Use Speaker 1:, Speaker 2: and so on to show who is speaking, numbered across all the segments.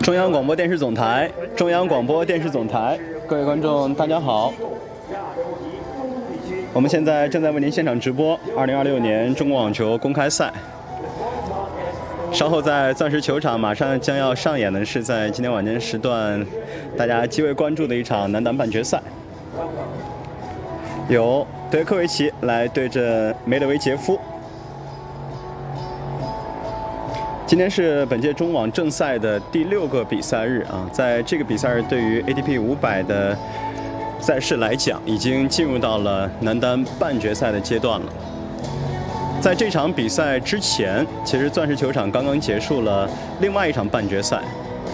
Speaker 1: 中央广播电视总台，中央广播电视总台，各位观众，大家好。我们现在正在为您现场直播2026年中国网球公开赛。稍后在钻石球场马上将要上演的是在今天晚间时段大家极为关注的一场男单半决赛，由德约科维奇来对阵梅德韦杰夫。今天是本届中网正赛的第6个比赛日啊，在这个比赛日对于 ATP 500的赛事来讲，已经进入到了男单半决赛的阶段了。在这场比赛之前，其实钻石球场刚刚结束了另外一场半决赛。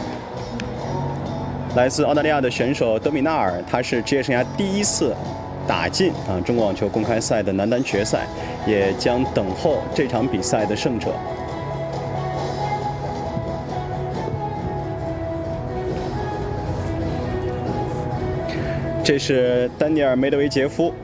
Speaker 1: 来自澳大利亚的选手德米纳尔，他是职业生涯第1次打进中国网球公开赛的男单决赛，也将等候这场比赛的胜者。这是丹尼尔·梅德韦杰夫。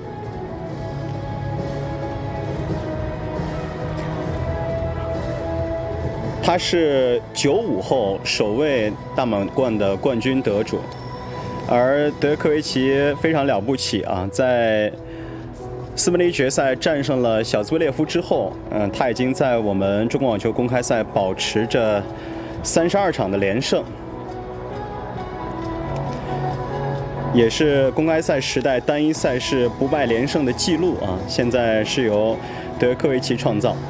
Speaker 1: 他是95后首位大满贯的冠军得主，而德约科维奇非常了不起啊，在4分之一决赛战胜了小兹维列夫之后，他已经在我们中国网球公开赛保持着32场的连胜，也是公开赛时代单一赛事不败连胜的记录啊，现在是由德约科维奇创造。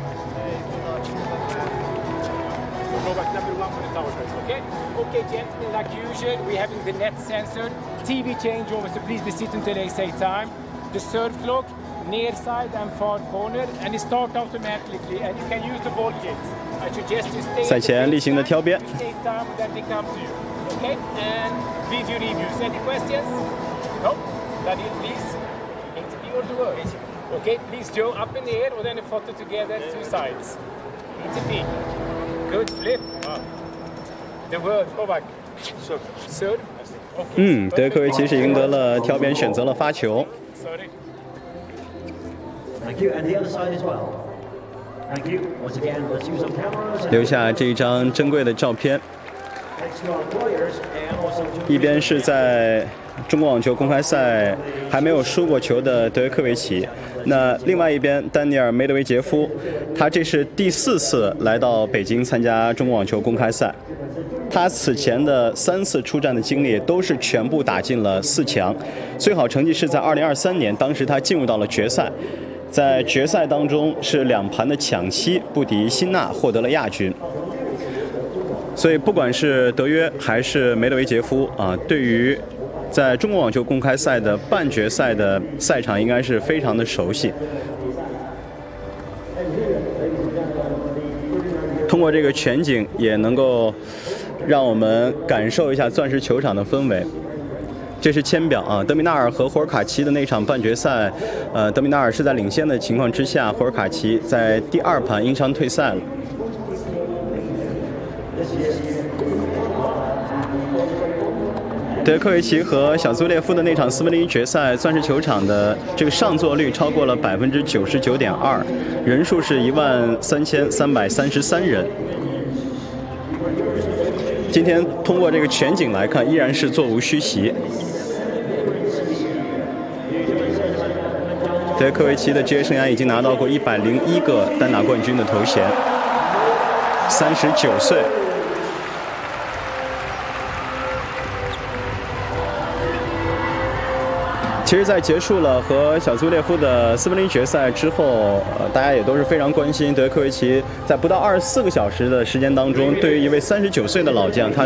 Speaker 2: Okay, gentlemen, like usual, we're having the net censored. TV changeover, so please be sitting until they say time. The serve clock, near side and far corner, and it starts automatically, and you can use the ball kits. I suggest you stay.
Speaker 1: 赛前例行的挑边。
Speaker 2: Take time, then they come to you. Okay, and video reviews. Any questions? No? Daniel, please. Interview or the word? Okay, please Joe, up in the air, or then a photo together, 2 sides. Interview. Good flip. The word, go back. Serve.
Speaker 1: 德约科维奇是赢得了挑边，选择了发球。
Speaker 2: Sorry.
Speaker 3: Thank you, and the other side as well. Thank you. Once again, let's use some cameras.
Speaker 1: 留下这一张珍贵的照片。
Speaker 3: Next to our players, and also to
Speaker 1: 一边是在中国网球公开赛还没有输过球的德约科维奇，那另外一边丹尼尔·梅德韦杰夫，他这是第4次来到北京参加中国网球公开赛。他此前的3次出战的经历都是全部打进了4强，最好成绩是在2023年，当时他进入到了决赛，在决赛当中是2盘的抢七不敌辛纳，获得了亚军。所以不管是德约还是梅德韦杰夫啊，对于在中国网球公开赛的半决赛的赛场应该是非常的熟悉。通过这个全景也能够让我们感受一下钻石球场的氛围。这是签表啊，德米纳尔和霍尔卡奇的那场半决赛，德米纳尔是在领先的情况之下，霍尔卡奇在第2盘因伤退赛了。德约科维奇和小兹维列夫的那场4分之一决赛，钻石球场的这个上座率超过了99.2%，人数是13333人。今天通过这个全景来看，依然是座无虚席。德约科维奇的职业生涯已经拿到过101个单打冠军的头衔，39岁。其实，在结束了和小兹维列夫的4分之一决赛之后，大家也都是非常关心德约科维奇在不到24个小时的时间当中，对于一位39岁的老将，他